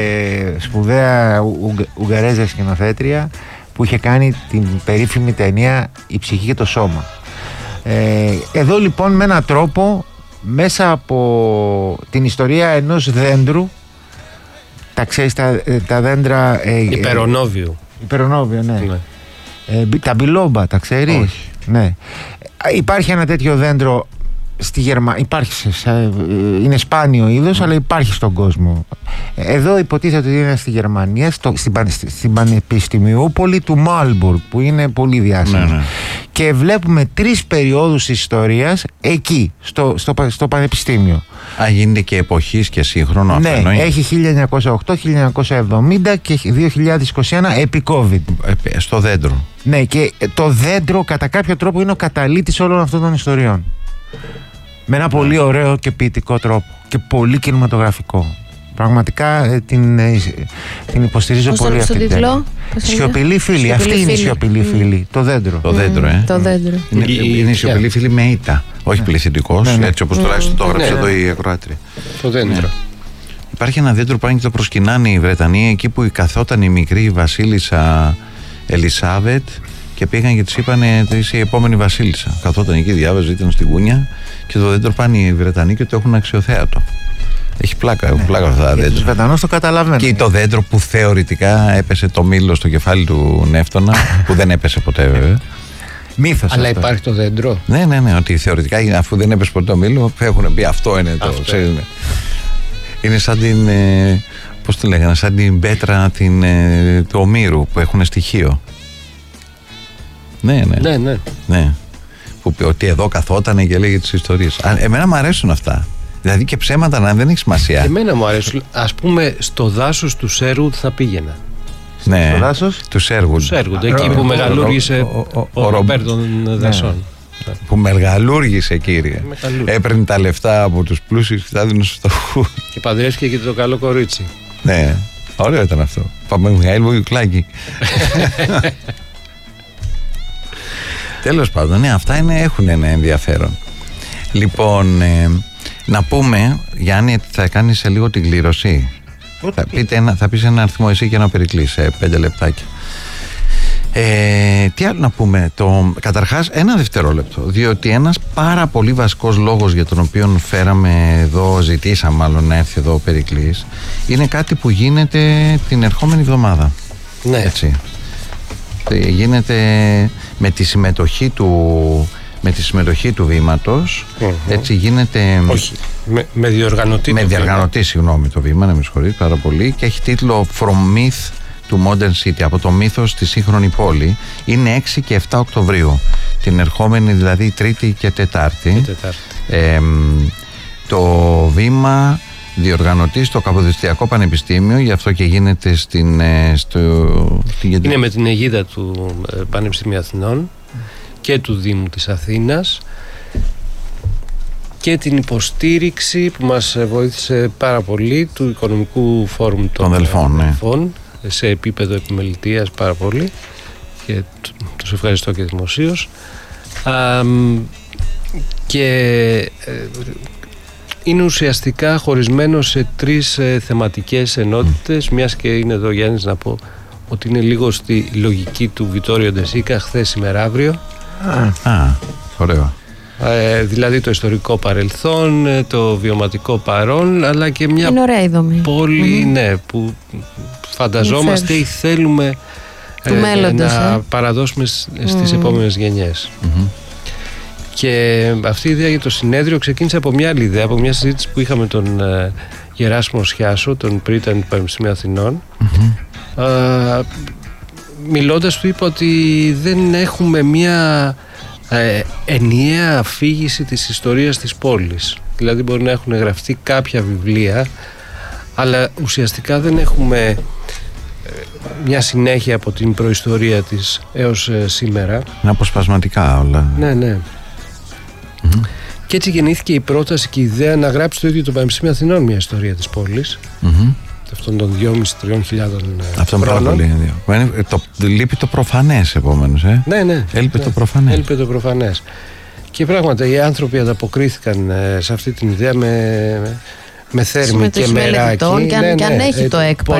σπουδαία Ουγγαρέζα σκηνοθέτρια που είχε κάνει την περίφημη ταινία «Η ψυχή και το σώμα». Εδώ λοιπόν με έναν τρόπο, μέσα από την ιστορία ενός δέντρου, τα ξέρεις τα δέντρα... Υπερονόβιο, ναι. Τα μπιλόμπα, τα ξέρεις? Όχι. Ναι. Υπάρχει ένα τέτοιο δέντρο στη Γερμανία, είναι σπάνιο είδος, αλλά υπάρχει στον κόσμο. Εδώ υποτίθεται ότι είναι στη Γερμανία, στην Πανεπιστημιούπολη του Μάλμπουργκ, που είναι πολύ διάσημη. Ναι. Και βλέπουμε 3 περιόδους της ιστορίας εκεί, στο Πανεπιστήμιο. Γίνεται και εποχής και σύγχρονο αυτό? Ναι, έχει 1908, 1970 και 2021 επί COVID. Στο δέντρο. Ναι, και το δέντρο κατά κάποιο τρόπο είναι ο καταλύτης όλων αυτών των ιστοριών. Με ένα πολύ ωραίο και ποιητικό τρόπο και πολύ κινηματογραφικό. Πραγματικά την υποστηρίζω πολύ αυτή την ταινία. Σιωπηλή φίλη, αυτή είναι η σιωπηλή φίλη. Το δέντρο. Το δέντρο, Το δέντρο. Είναι η σιωπηλή φίλη με ήττα, όχι πληθυντικός, έτσι όπως τουλάχιστον το έγραψε εδώ η ακροάτρια. Το δέντρο. Υπάρχει ένα δέντρο που πάνε και το προσκυνάνε οι Βρετανοί, εκεί που καθόταν η μικρή βασίλισσα Ελισάβετ και πήγαν και της είπανε είσαι η επόμενη βασίλισσα. Καθόταν εκεί, διάβαζε, ήταν στην κούνια, και το δέντρο πάνε οι Βρετανοί και το έχουν αξιοθέατο. Έχει πλάκα, έχουν πλάκα αυτά τα δέντρα. Τους Βρετανούς το καταλαβαίνουν. Και το δέντρο που θεωρητικά έπεσε το μήλο στο κεφάλι του Νεύτωνα, που δεν έπεσε ποτέ βέβαια. Μύθος. Αλλά αυτό. υπάρχει το δέντρο. Ναι, ότι θεωρητικά αφού δεν έπεσε ποτέ το μήλο, έχουν πει αυτό είναι το. Είναι σαν την. Πώς το λέγανε, σαν την πέτρα του Ομήρου που έχουν στοιχείο. Ναι. Που ότι εδώ καθότανε και λέγε τις ιστορίες. Εμένα μου αρέσουν αυτά. Δηλαδή και ψέματα να δεν έχει σημασία. Εμένα μου αρέσουν. Ας πούμε, στο δάσος του Σέρουντ θα πήγαινα. Ναι, στο δάσος του Σέρουντ. Εκεί που μεγαλούργησε ο Ρομπέρ των δασών. Που μεγαλούργησε, κύριε. Έπαιρνε τα λεφτά από τους πλούσιους και τα δίνουν στους φτωχούς. Και παντρεύτηκε και το καλό κορίτσι. Ναι, ωραίο ήταν αυτό. Πάμε Μιχαήλ Βογιουκλάκη. Τέλος πάντων, ναι, αυτά έχουν ένα ενδιαφέρον. Λοιπόν, να πούμε, Γιάννη, θα κάνεις σε λίγο την κλήρωση. Θα πεις ένα αριθμό εσύ και ένα Περικλή σε 5 λεπτάκια. Τι άλλο να πούμε? Καταρχάς, ένα δευτερόλεπτο, διότι ένας πάρα πολύ βασικός λόγος για τον οποίο φέραμε εδώ, ζητήσαμε μάλλον να έρθει εδώ ο Περικλής, είναι κάτι που γίνεται την ερχόμενη εβδομάδα. Ναι. Έτσι. Γίνεται με τη συμμετοχή του Βήματος. Έτσι γίνεται. Όχι, με διοργανωτή. Με διοργανωτή, συγγνώμη, το Βήμα, να με συγχωρείτε πάρα πολύ. Και έχει τίτλο From Myth to Modern City, από το μύθος στη σύγχρονη πόλη. Είναι 6 και 7 Οκτωβρίου. Την ερχόμενη δηλαδή Τρίτη και Τετάρτη. Το Βήμα διοργανωτή στο Καποδιστριακό Πανεπιστήμιο, γι' αυτό και γίνεται είναι με την αιγίδα του Πανεπιστημίου Αθηνών και του Δήμου της Αθήνας και την υποστήριξη που μας βοήθησε πάρα πολύ του Οικονομικού Φόρουμ των Αδελφών, σε επίπεδο επιμελητίας πάρα πολύ, και τους ευχαριστώ και δημοσίως, και είναι ουσιαστικά χωρισμένο σε 3 θεματικές ενότητες. Μιας και είναι εδώ Γιάννης, να πω ότι είναι λίγο στη λογική του Βιτόριο Ντεσίκα, χθες, σήμερα, αύριο. Ωραίο. Δηλαδή το ιστορικό παρελθόν, το βιωματικό παρόν, αλλά και μια πόλη, ναι, που φανταζόμαστε ή θέλουμε να παραδώσουμε στις επόμενες γενιές. Και αυτή η ιδέα για το συνέδριο ξεκίνησε από μια άλλη ιδέα, από μια συζήτηση που είχαμε τον Γεράσιμο Σιάσο, τον πρίτανη του Πανεπιστημίου Αθηνών. Μιλώντας, του είπα ότι δεν έχουμε μια ενιαία αφήγηση της ιστορίας της πόλης. Δηλαδή μπορεί να έχουν γραφτεί κάποια βιβλία, αλλά ουσιαστικά δεν έχουμε μια συνέχεια από την προϊστορία της έως σήμερα. Είναι αποσπασματικά όλα. Ναι. Και έτσι γεννήθηκε η πρόταση και η ιδέα να γράψει το ίδιο το Πανεπιστήμιο Αθηνών μια ιστορία της πόλης, αυτών των 2.500-3.000 αυτό είναι πάρα πολύ. Λείπει το προφανές, επομένως. Ναι. Έλειπε το προφανές. Και πράγματι οι άνθρωποι ανταποκρίθηκαν σε αυτή την ιδέα με θέρμη και μεράκι. Και αν έχει το ΕΚΠΑ.